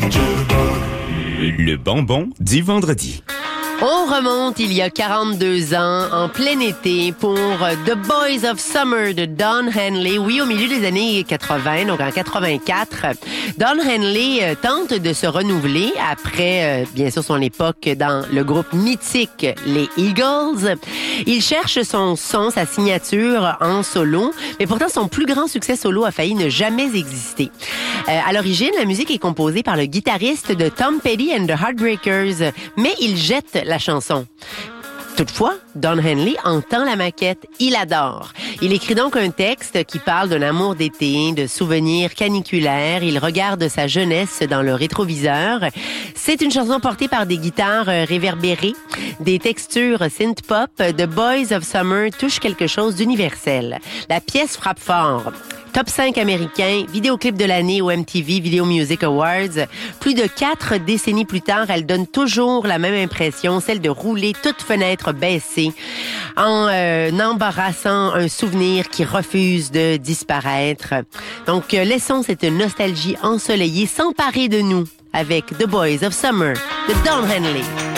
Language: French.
Le bonbon du vendredi. On remonte il y a 42 ans, en plein été, pour The Boys of Summer de Don Henley. Oui, au milieu des années 80, donc en 84. Don Henley tente de se renouveler après, bien sûr, son époque dans le groupe mythique, les Eagles. Il cherche son son, sa signature en solo, mais pourtant son plus grand succès solo a failli ne jamais exister. À l'origine, la musique est composée par le guitariste de Tom Petty and the Heartbreakers, mais il jette la chanson. Toutefois, Don Henley entend la maquette, il adore. Il écrit donc un texte qui parle d'un amour d'été, de souvenirs caniculaires. Il regarde sa jeunesse dans le rétroviseur. C'est une chanson portée par des guitares réverbérées, des textures synth-pop. The Boys of Summer touche quelque chose d'universel. La pièce frappe fort. Top 5 américain, vidéoclip de l'année au MTV Video Music Awards. Plus de 4 décennies plus tard, elle donne toujours la même impression, celle de rouler toute fenêtre baissée, en embarrassant un souvenir qui refuse de disparaître. Donc, laissons cette nostalgie ensoleillée s'emparer de nous avec The Boys of Summer de Don Henley.